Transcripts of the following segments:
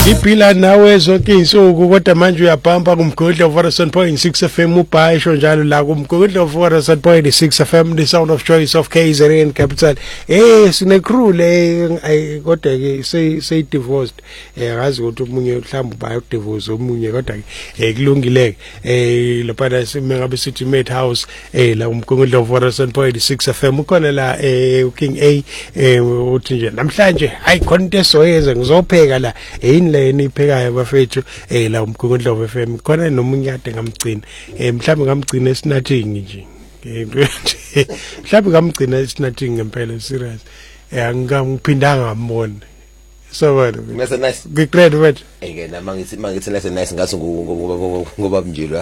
Iphila nawe zonke insuku kodwa manje uyabhamba kumgodla of 107.6 FM ubhayisho njalo la kumgodla of 107.6 FM the sound of choice of KZN capital. Sine crew le kodwa ke say divorced. Akazi ukuthi umunye mhlawumbe bayo divorce omunye kodwa ke kulungile lapha simengabe sithi Made House la kumgodla of 107.6 FM ukhona la King A uthi nje namhlanje hayi contest oyenza ngizopheka la yini iphekayo bafethu la umgungundlovu FM khona nomunye ade ngamgcina mhlawumbe ngamgcina esinathing nje mhlawumbe ngamgcina esinathing ngempela serious angiphindanga ngambona so wena ngase nice ngigrade wethu ngena mangithi lese nice ngathi ngoba mjilo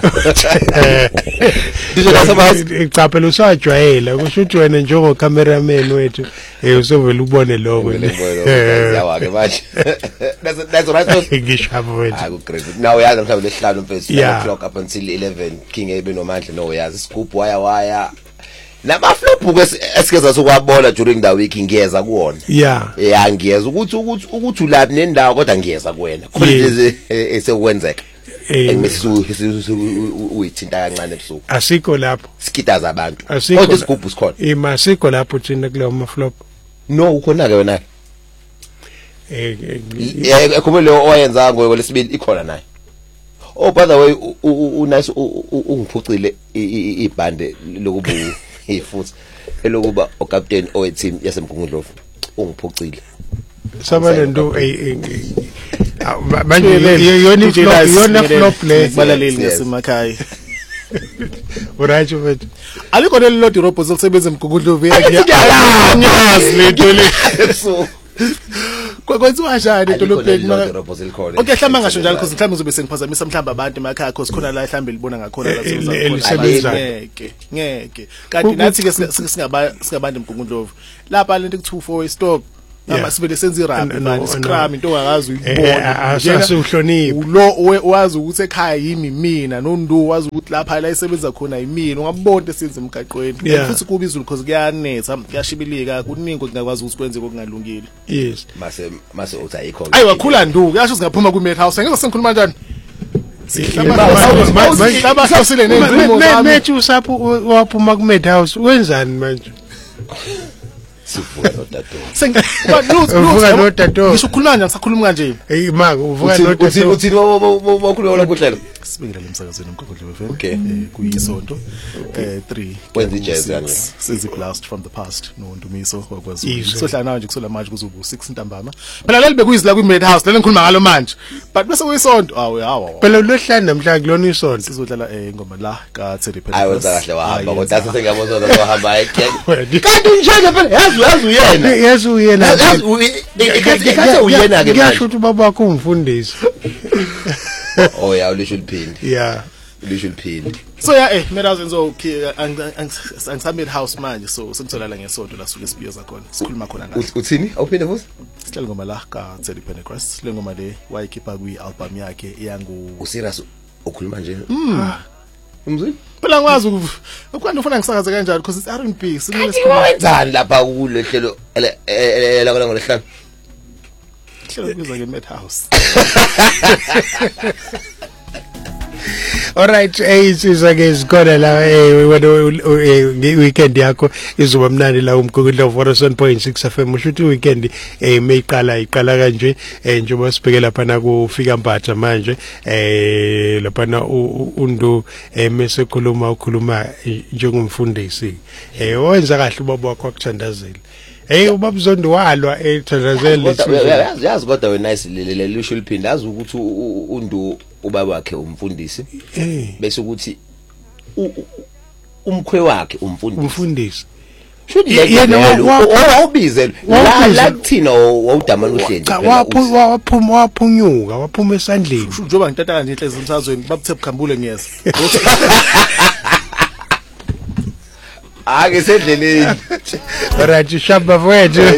DJ Lasabazi icaphela usajwayela kusho ukuthi wena njengo cameraman wethu usovela ubone lokho yawake manje that's right ngishabo wethu hayi great now yazi mhlawumbe lesihlanu mfethu o'clock up until 11 King Abe nomandla no yazi scoop waya namaflop esikeza sokwabona during the week ngiyeza kuona yeah ngiyeza ukuthi ulapi nendawo kodwa ngiyeza kuwena khona lezi esekwenzeka engisisu uyithinta kancane ebusuku asikho lapho skitaza abantu kodwa isigubhu sikhona imasiko lapho thina kuleyo maflop no ukhona ke wena kuba lo oyenza ngokwelesibili ikhona naye by the way unice ungiphucile ibhande lokubu futhi elokuba ocaptain oweteam yasemgungundlovu ungiphucile sabale ndo manje yona flop le balaleli ngasemakhaya uratsho mfethu alikho lelilodi robots elisebenza emgungundlovu yazi lento le kwenziwa njani edolobheni okay hlamba ngasho njalo because mhlawumbe uzobe sengiphazamisa mhlawumbe abantu emakhaya because khona la mhlawumbe libona ngakhona la ngeke kanti nathi ke singabantu emgungundlovu lapha lento ku24 stock nama sibele senza irabhi manje scrum into ongakazi uyibona asasuhlonipha lo wazi ukuthi ekhaya yimi mina nondu wazi ukuthi lapha la isebenza khona yimina ungabona esenza emgaqweni futhi kuba izulu because kuyanetha kuyashibilika kuningi ngingakwazi ukuthi kwenze okungalungile yes mase uthi ayikho ayi wakhula ndu kuyasho singaphuma ku Made House ngeke sengikhuluma kanjani sihlaba sosile nezimo zami methi usapho waphuma ku Made House wenzani manje sivuka notato uvuka notato ngisho khuluma nje ngisakhuluma kanje hey maka uvuka notato uthi wakhuluma la kuhlelo sibingelela emsakazweni omgungundlovu FM kuyisonto 3 wenza ijazz yani since blast from the past no Ndumiso wakwaZulu sohlala nawe nje kusola manje kuzobu 6 ntambama phela leli bekuyizila ku Made House leli ngikhuluma ngalo manje but bese kuyisonto hawa phela lohlanu namhla kulona isonto sizodlala ingoma la ka Teddy Penny ayi wenza kahle wahamba kodwa sengiyabona wahamba kanti njalo phela yazi uyena ikhathi uyena ke ngisho ukuthi baba wakho umfundisi oh yeah ulisho liphindi yeah ulisho liphindi so Made House enzo Made House manje so sengitholala ngesonto la suke sibiyoza khona sikhuluma khona ngayo uthini awuphinde futhi sicela ngoma la ka Teddy Pentecost le ngoma le wayikhipha kwi album yakhe yangu userious ukhuluma nje umzini phela ngwazi ukwani ufuna ngisakaze kanjani because it's R&B simile sikhuluma wenzani lapha kule hlelo la ngolesihlanu hlelo kuza ke Made House all right sizake sikhona la weekend yakho izoba mnandi la umgungundlovu 107.6 FM ushuthi weekend mayiqala kanje njengoba sibheke lapha na kufika mpatha manje lapha undu ukhuluma njengomfundisi wenza kahle ubaba wakho akuthandazela ubaba Zondo walwa ethandazela yazi kodwa we nice le usual pin yazi ukuthi undu ubaba wakhe umfundisi bese ukuthi umkhwe wakhe umfundisi yena wawubizelwe la kuthina wawudamana uhleli waphuma esandleni njoba ngitata nje inhlezi emsazweni babuthe bukhambule ngiyeza ake sendleleni right shamba wethu